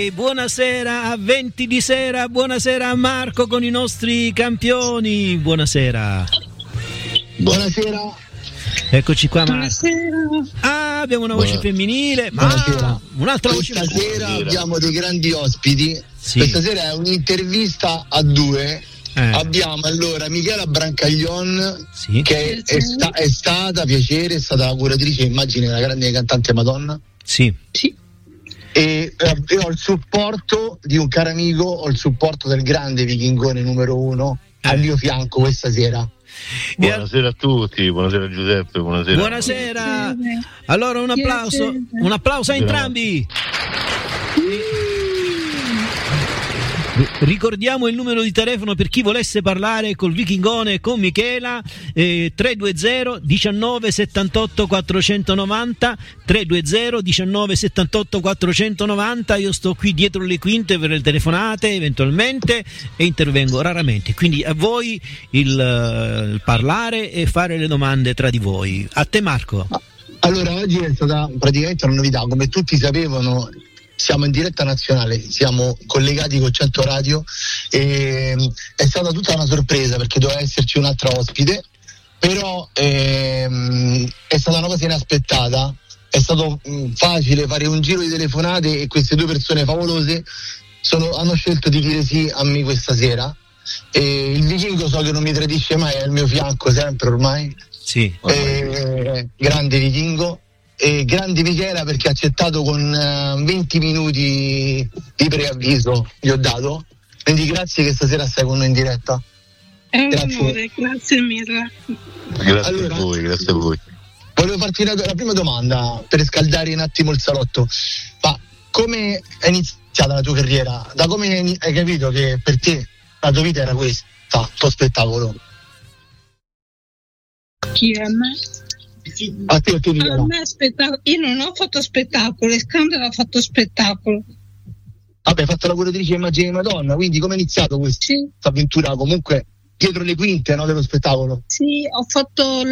Buonasera a 20 di sera, buonasera a Marco con i nostri campioni, buonasera. Buonasera. Eccoci qua Marco. Buonasera. Abbiamo una voce femminile, ma un'altra voce femminile. Stasera abbiamo dei grandi ospiti, sì. Questa sera è un'intervista a due. Abbiamo allora Michela Brancaglion, sì. Che è stata piacere, è stata la curatrice, immagini, una grande cantante Madonna. Sì. E ho il supporto di un caro amico, ho il supporto del grande vichingone numero 1 al mio fianco questa sera. Buonasera a tutti, buonasera Giuseppe, buonasera. Allora un applauso a entrambi. Ricordiamo il numero di telefono per chi volesse parlare col Vichingone e con Michela, 320 19 78 490, 320 19 78 490. Io sto qui dietro le quinte per le telefonate eventualmente e intervengo raramente, quindi a voi il parlare e fare le domande tra di voi. A te Marco. Allora oggi è stata praticamente una novità, come tutti sapevano. Siamo in diretta nazionale, siamo collegati con 100 Radio e è stata tutta una sorpresa perché doveva esserci un'altra ospite, però è stata una cosa inaspettata, è stato facile fare un giro di telefonate e queste due persone favolose hanno scelto di dire sì a me questa sera. E il vichingo so che non mi tradisce mai, è al mio fianco sempre ormai, sì. Grande vichingo. E grande Michela perché ha accettato con 20 minuti di preavviso, gli ho dato, quindi grazie che stasera stai con noi in diretta. È un onore, grazie mille. Grazie a voi. Volevo farti la prima domanda per scaldare un attimo il salotto, ma come è iniziata la tua carriera? Da come hai capito che per te la tua vita era questa, il tuo spettacolo? Chi è me? A me io non ho fatto spettacolo, Scandalo ha fatto spettacolo. Vabbè, hai fatto la curatrice immagini di Madonna, quindi come è iniziato questa avventura comunque dietro le quinte, no, dello spettacolo? Sì, ho fatto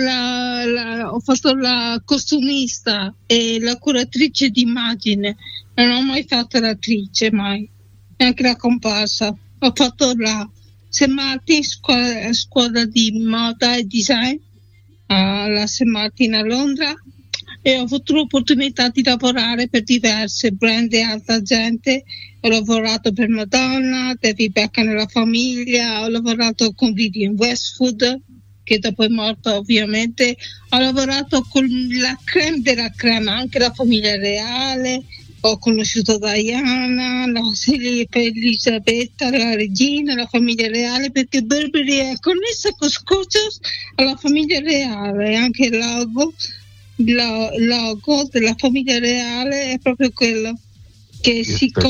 la costumista e la curatrice di immagine, non ho mai fatto l'attrice, mai, neanche la comparsa. Ho fatto la St. Martin, scuola di moda e design alla St. Martin a Londra e ho avuto l'opportunità di lavorare per diverse brand e altra gente. Ho lavorato per Madonna, David Beckham nella famiglia, ho lavorato con Vivienne Westwood che dopo è morta ovviamente, ho lavorato con la creme della crema, anche la famiglia reale, ho conosciuto Diana, Elisabetta, la regina, la famiglia reale, perché Burberry è connessa con Scotches alla famiglia reale, anche il logo della famiglia reale è proprio quello che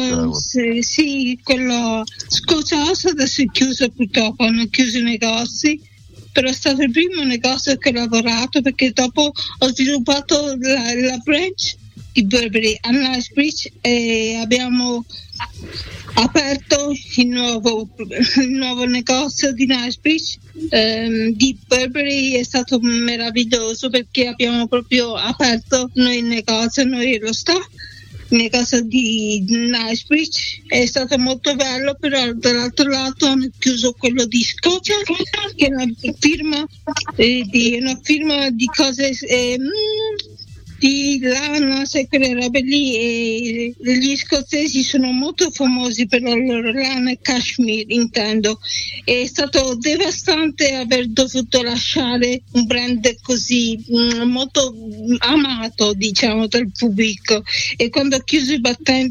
quello Scotches adesso è chiuso, purtroppo hanno chiuso i negozi, però è stato il primo negozio che ho lavorato, perché dopo ho sviluppato la branch di Burberry a Knightsbridge e abbiamo aperto il nuovo negozio di Knightsbridge di Burberry. È stato meraviglioso perché abbiamo proprio aperto noi il negozio, noi e lo staff, il negozio di Knightsbridge. È stato molto bello, però dall'altro lato hanno chiuso quello di Scotia, che è una firma di cose di lana, sai, quelle robe lì, e gli scozzesi sono molto famosi per la loro lana e cashmere, intendo. È stato devastante aver dovuto lasciare un brand così molto amato, diciamo, dal pubblico, e quando ho chiuso i battenti